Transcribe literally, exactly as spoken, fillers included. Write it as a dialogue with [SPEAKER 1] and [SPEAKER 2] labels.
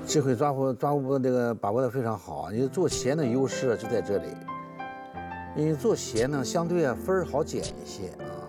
[SPEAKER 1] 机会抓握抓握这个把握的非常好。你做鞋的优势就在这里，因为做鞋呢相对啊分儿好捡一些啊。